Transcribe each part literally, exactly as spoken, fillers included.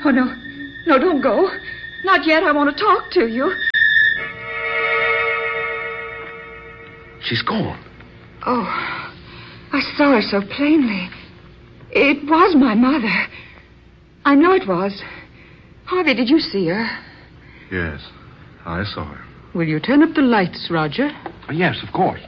Oh, no. No, don't go. Not yet. I want to talk to you. She's gone. Oh, I saw her so plainly. It was my mother. I know it was. Harvey, did you see her? Yes, I saw her. Will you turn up the lights, Roger? Uh, yes, of course.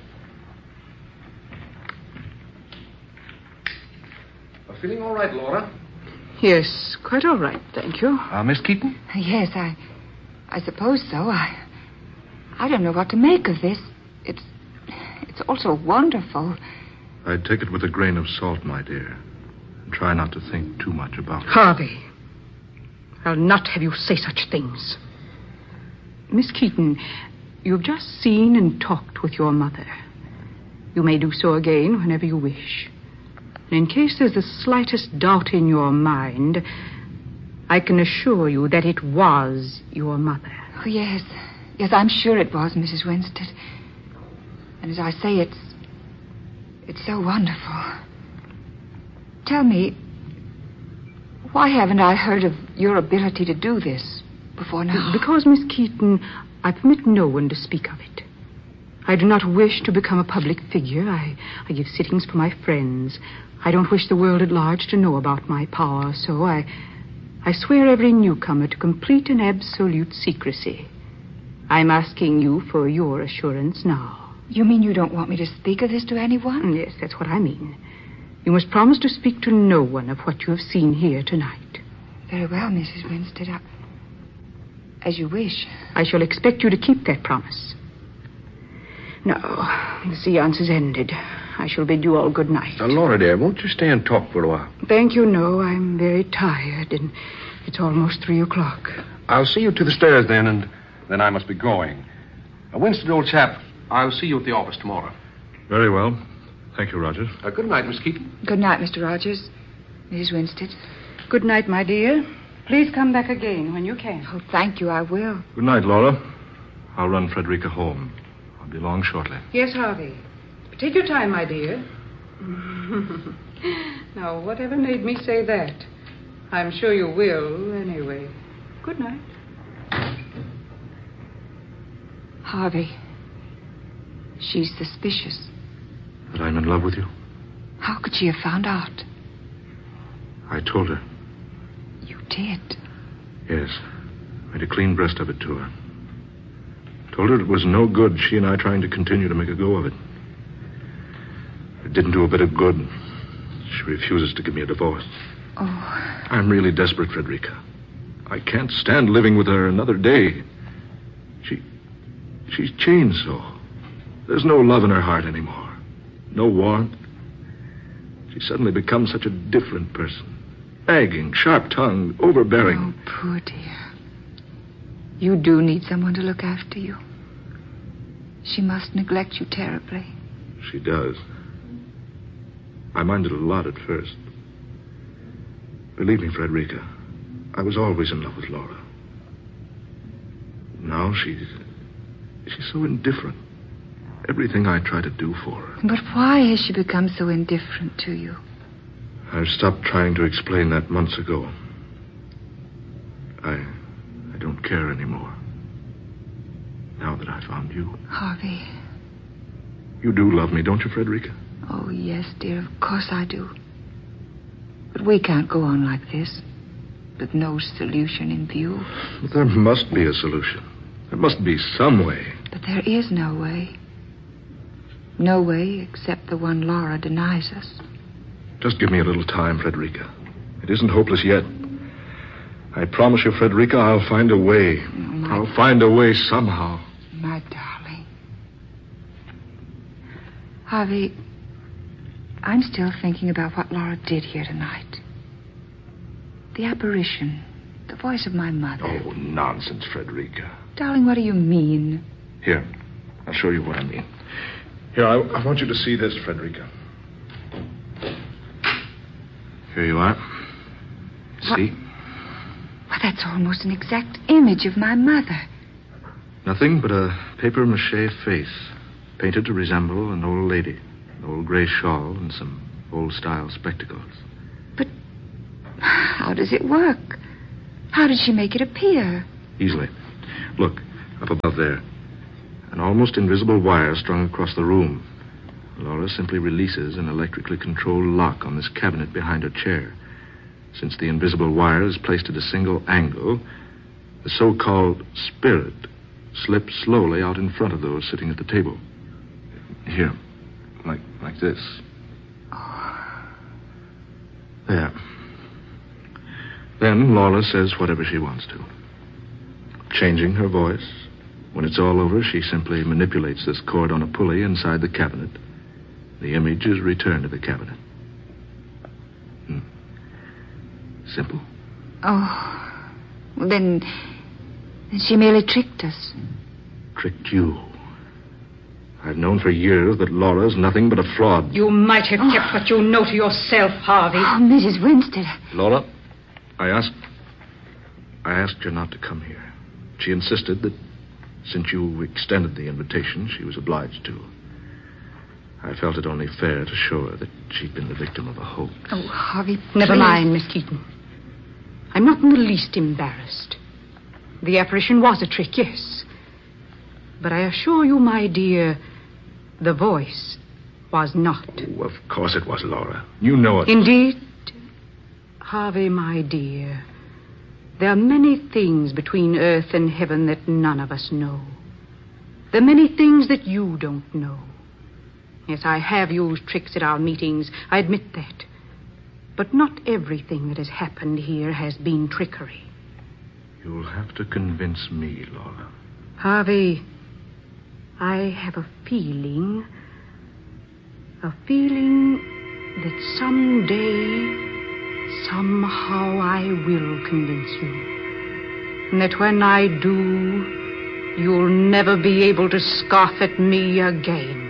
Uh, feeling all right, Laura? Yes, quite all right, thank you. Uh, Miss Keaton? Yes, I... I suppose so. I... I don't know what to make of this. It's... It's all so wonderful. I'd take it with a grain of salt, my dear. And try not to think too much about it. Harvey, I'll not have you say such things. Miss Keaton, you've just seen and talked with your mother. You may do so again whenever you wish. And in case there's the slightest doubt in your mind, I can assure you that it was your mother. Oh, yes. Yes, I'm sure it was, Missus Winstead. And as I say, it's... It's so wonderful. Tell me, why haven't I heard of your ability to do this before now? Because, Miss Keaton, I permit no one to speak of it. I do not wish to become a public figure. I, I give sittings for my friends. I don't wish the world at large to know about my power, so I, I swear every newcomer to complete and absolute secrecy. I'm asking you for your assurance now. You mean you don't want me to speak of this to anyone? Yes, that's what I mean. You must promise to speak to no one of what you have seen here tonight. Very well, Missus Winstead. I... As you wish. I shall expect you to keep that promise. Now, the seance is ended. I shall bid you all good night. Now, Laura, dear, won't you stay and talk for a while? Thank you, no. I'm very tired, and it's almost three o'clock. I'll see you to the stairs then, and then I must be going. Uh, Winston, old chap, I'll see you at the office tomorrow. Very well. Thank you, Rogers. Uh, good night, Miss Keaton. Good night, Mister Rogers. Missus Winstead. Good night, my dear. Please come back again when you can. Oh, thank you, I will. Good night, Laura. I'll run Frederica home. I'll be along shortly. Yes, Harvey. Take your time, my dear. Now, whatever made me say that? I'm sure you will, anyway. Good night. Harvey, she's suspicious. That I'm in love with you? How could she have found out? I told her. You did? Yes. Made a clean breast of it to her. Told her it was no good she and I trying to continue to make a go of it. It didn't do a bit of good. She refuses to give me a divorce. Oh. I'm really desperate, Frederica. I can't stand living with her another day. She... She's changed so. There's no love in her heart anymore. No warmth. She suddenly becomes such a different person. Nagging, sharp-tongued, overbearing. Oh, poor dear. You do need someone to look after you. She must neglect you terribly. She does. I minded a lot at first. Believe me, Frederica, I was always in love with Laura. Now she's... She's so indifferent. Everything I try to do for her. But why has she become so indifferent to you? I've stopped trying to explain that months ago. I... I don't care anymore. Now that I found you. Harvey. You do love me, don't you, Frederica? Oh, yes, dear. Of course I do. But we can't go on like this. With no solution in view. But there must be a solution. There must be some way. But there is no way. No way except the one Laura denies us. Just give me a little time, Frederica. It isn't hopeless yet. I promise you, Frederica, I'll find a way. Oh, my... I'll find a way somehow. My darling. Harvey, I'm still thinking about what Laura did here tonight. The apparition. The voice of my mother. Oh, nonsense, Frederica. Darling, what do you mean? Here, I'll show you what I mean. Here, I, I want you to see this, Frederica. Here you are. See? Well, that's almost an exact image of my mother. Nothing but a papier-mâché face, painted to resemble an old lady, an old gray shawl and some old-style spectacles. But how does it work? How did she make it appear? Easily. Look, up above there. An almost invisible wire strung across the room. Laura simply releases an electrically controlled lock on this cabinet behind her chair. Since the invisible wire is placed at a single angle, the so-called spirit slips slowly out in front of those sitting at the table. Here, like like this. There. Then Lawler says whatever she wants to. Changing her voice. When it's all over, she simply manipulates this cord on a pulley inside the cabinet. The image is returned to the cabinet. Hmm. Simple. Oh, well, then, then she merely tricked us. Tricked you. I've known for years that Laura's nothing but a fraud. You might have oh. kept what you know to yourself, Harvey. Oh, Missus Winstead. Laura, I asked... I asked her not to come here. She insisted that since you extended the invitation, she was obliged to. I felt it only fair to show her that she'd been the victim of a hoax. Oh, Harvey, please. Never mind, Miss Keaton. I'm not in the least embarrassed. The apparition was a trick, yes. But I assure you, my dear, the voice was not. Oh, of course it was, Laura. You know it. Indeed. Harvey, my dear, there are many things between earth and heaven that none of us know. There are many things that you don't know. Yes, I have used tricks at our meetings. I admit that. But not everything that has happened here has been trickery. You'll have to convince me, Laura. Harvey, I have a feeling... A feeling that someday... Somehow I will convince you. And that when I do, you'll never be able to scoff at me again.